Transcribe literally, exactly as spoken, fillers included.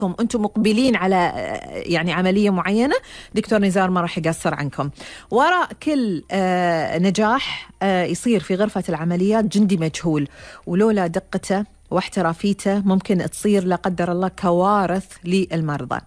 أنتم مقبلين على يعني عملية معينة، دكتور نزار ما راح يقصر عنكم. وراء كل نجاح يصير في غرفة العمليات جندي مجهول، ولولا دقته واحترافيته ممكن تصير لا قدر الله كوارث للمرضى.